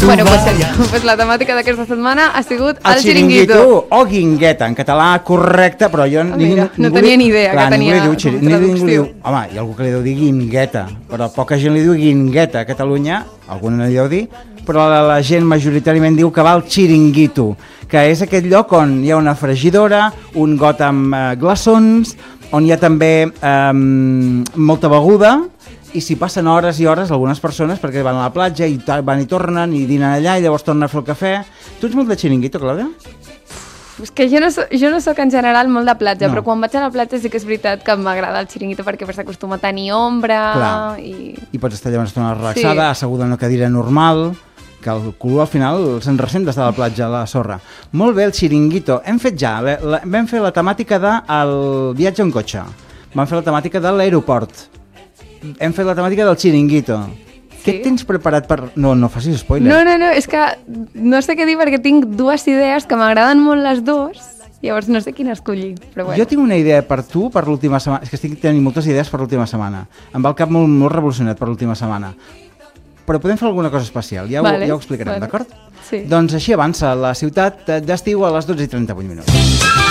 Bueno, pues la temàtica d'aquesta setmana ha sigut el xiringuito. O guingueta, en català correcte, però jo... No tenia ni idea que tenia traducció. Home, hi ha algú que li deu dir guingueta, però poca gent li diu guingueta a Catalunya, alguna li deu dir, però la gent majoritàriament diu que va al xiringuito, que és aquest lloc on hi ha una fregidora, un got amb glaçons, on hi ha també molta beguda, i s'hi passen hores i hores algunes persones perquè van a la platja i van i tornen i dinen allà i llavors tornen a fer el cafè. Tu ets molt de xiringuito, Clàudia? És que jo no soc en general molt de platja, però quan vaig a la platja sí que és veritat que m'agrada el xiringuito perquè s'acostuma a tenir ombra. I pots estar allà una estona relaxada, asseguda en una cadira normal, que el cul al final se'n ressent d'estar a la platja, a la sorra. Molt bé, el xiringuito. Hem fet ja, vam fer la temàtica del viatge en cotxe, vam fer la temàtica de l'aeroport, hem fet la temàtica del xiringuito. Sí. Què tens preparat per... No facis spoiler. No, és que no sé què dir perquè tinc dues idees que m'agraden molt les dues, llavors no sé quina escollir, però bueno. Jo tinc una idea per tu per l'última setmana, és que estic tenint moltes idees per l'última setmana. Em va el cap molt revolucionat per l'última setmana. Però podem fer alguna cosa especial, ja ho explicarem, d'acord? Sí. Doncs així avança la ciutat d'estiu a les 12:38.